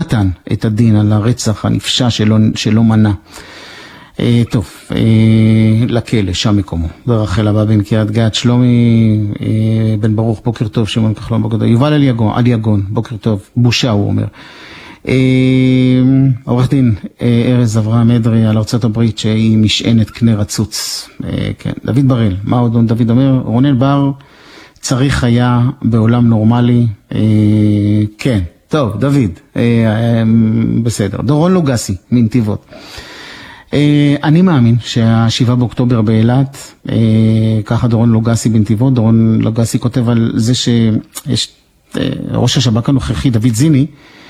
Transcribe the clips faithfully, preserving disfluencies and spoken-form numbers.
נתן את הדין על הרצח הנפשע שלא, שלא מנע. אה, טוב, אה, לכלא, שם מקומו. ברחל הבא בן קריית גת, שלומי אה, בן ברוך, בוקר טוב, שמעון כחלון, בוקר טוב. יובל אליגון, אליגון, בוקר טוב. בושה, הוא אומר. אה, עורך דין אה, ארז אברהם אדרי על ארצות הברית שהיא משענת קנה רצוץ. אה, כן. דוד בראל, מה עוד דוד אומר? רונן בר צריך היה בעולם נורמלי. אה, כן, טוב, דוד, אה, אה, בסדר. דורון לוגסי, מנתיבות. אני מאמין שהשבעה באוקטובר באילת, ככה דורון לוגסי בנתיבות, דורון לוגסי כותב על זה שיש ראש השב"כ הנוכחי דוד זיני,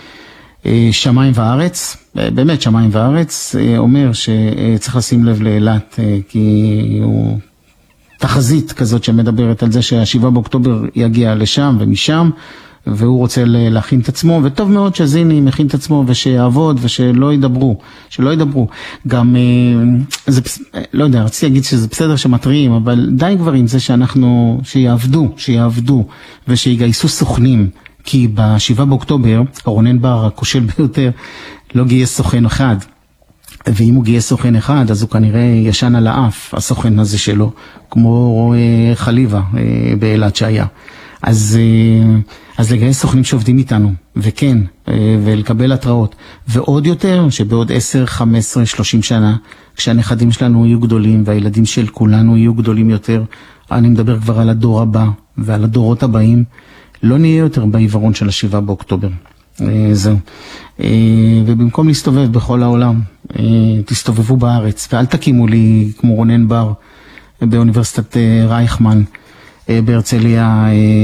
שמיים וארץ, באמת שמיים וארץ, אומר שצריך לשים לב לאילת, כי הוא תחזית כזאת שמדברת על זה שהשבעה באוקטובר יגיע לשם ומשם, והוא רוצה להכין את עצמו, וטוב מאוד שזיני מכין את עצמו ושיעבוד ושלא ידברו, שלא ידברו. גם, זה, לא יודע, רציתי להגיד שזה בסדר שמטריעים, אבל די כבר עם זה שאנחנו, שיעבדו, שיעבדו ושיגייסו סוכנים, כי בשבעה באוקטובר, רונן בר הכושל ביותר, לא גייס סוכן אחד, ואם הוא גייס סוכן אחד, אז הוא כנראה ישן על האף, הסוכן הזה שלו, כמו חליבה באילת שהיה. אז, אז לגייס סוכנים שעובדים איתנו, וכן, ולקבל התראות, ועוד יותר שבעוד עשר, חמש עשרה, שלושים שנה, כשהנכדים שלנו יהיו גדולים, והילדים של כולנו יהיו גדולים יותר, אני מדבר כבר על הדור הבא, ועל הדורות הבאים, לא נהיה יותר בעיוורון של השבעה באוקטובר. זהו. ובמקום להסתובב בכל העולם, תסתובבו בארץ, ואל תקימו לי כמו רונן בר, באוניברסיטת רייכמן, בהרצליה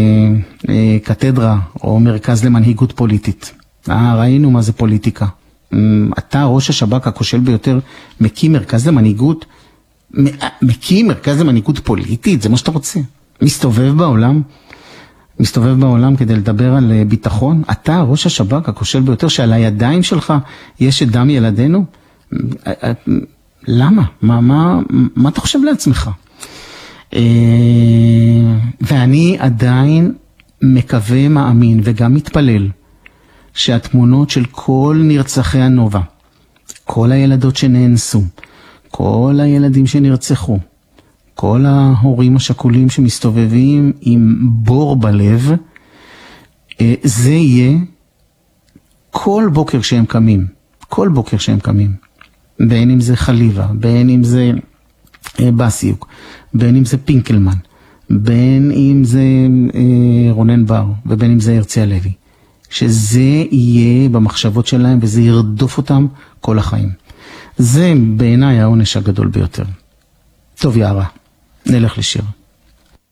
קתדרה או מרכז למנהיגות פוליטית. אה, ראינו מה זה פוליטיקה. אתה, ראש השב"כ הכושל ביותר, מקים מרכז למנהיגות, מקים מרכז למנהיגות פוליטית, זה מה שאתה רוצה. מסתובב בעולם, מסתובב בעולם כדי לדבר על ביטחון. אתה, ראש השב"כ הכושל ביותר, שעל הידיים שלך יש את דם ילדינו? למה? מה, מה, מה אתה חושב לעצמך? ואני עדיין מקווה, מאמין וגם מתפלל שהתמונות של כל נרצחי הנובה, כל הילדות שנאנסו, כל הילדים שנרצחו, כל ההורים השכולים שמסתובבים עם בור בלב, זה יהיה כל בוקר שהם קמים, כל בוקר שהם קמים, בין אם זה חליבה, בין אם זה בסיוק, בין אם זה פינקלמן, בין אם זה אה, רונן בר, ובין אם זה הרצי הלוי, שזה יהיה במחשבות שלהם, וזה ירדוף אותם כל החיים. זה בעיניי העונש הגדול ביותר. טוב יערה, נלך לשיר.